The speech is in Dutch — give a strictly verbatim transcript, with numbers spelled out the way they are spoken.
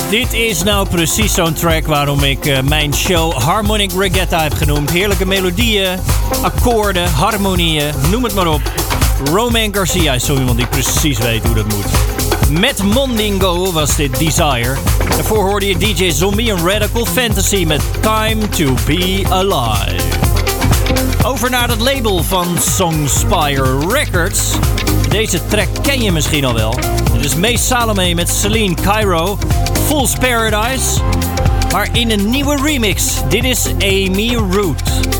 Dit is nou precies zo'n track waarom ik uh, mijn show Harmonic Regatta heb genoemd. Heerlijke melodieën, akkoorden, harmonieën, noem het maar op. Romain Garcia is zo iemand die precies weet hoe dat moet. Met Mondingo was dit Desire. Daarvoor hoorde je D J Zombie en Radical Fantasy met Time to Be Alive. Over naar het label van Songspire Records. Deze track ken je misschien al wel. Dit is May Salome met Celine Cairo, Fool's Paradise. Maar in een nieuwe remix. Dit is Amy Root.